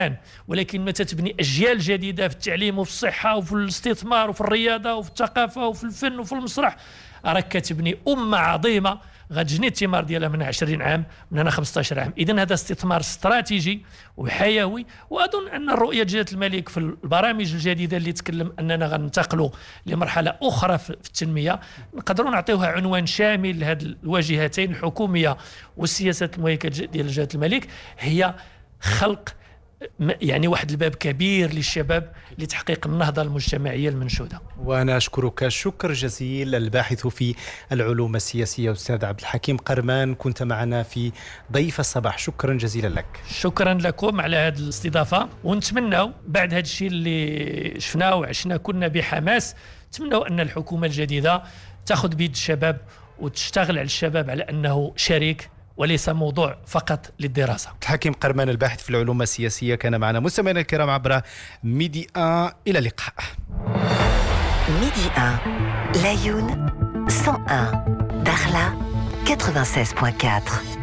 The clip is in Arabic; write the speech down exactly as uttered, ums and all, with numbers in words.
ولكن متى تبني أجيال جديدة في التعليم وفي الصحة وفي الاستثمار وفي الرياضة وفي الثقافة وفي الفن وفي المسرح، راك كتبني أمة عظيمة غتجني الثمار ديالها من عشرين عام، من هنا خمسطاش عام. إذن هذا استثمار استراتيجي وحيوي. وأظن أن الرؤية جلالة الملك في البرامج الجديدة اللي تكلم أننا غننتقلوا لمرحلة أخرى في التنمية، نقدروا نعطيوها عنوان شامل لهذه الواجهتين الحكومية والسياسات المهيكلة ديال جلالة الملك، هي خلق يعني واحد الباب كبير للشباب لتحقيق النهضة المجتمعية المنشودة. وأنا أشكرك شكر جزيل الباحث في العلوم السياسية أستاذ عبد الحكيم قرمان، كنت معنا في ضيف الصباح، شكرا جزيلا لك. شكرا لكم على هذه الاستضافة، ونتمنى بعد هذا الشيء اللي شفناه وعشنا كنا بحماس، نتمنى أن الحكومة الجديدة تأخذ بيد الشباب وتشتغل على الشباب على أنه شريك وليس موضوع فقط للدراسة. الحكيم قرمان الباحث في العلوم السياسية كان معنا. مستمعينا الكرام عبر ميدي آن، إلى اللقاء. ميدي آن لايون مية وواحد داخلة ثمانية وتسعين فاصلة أربعة.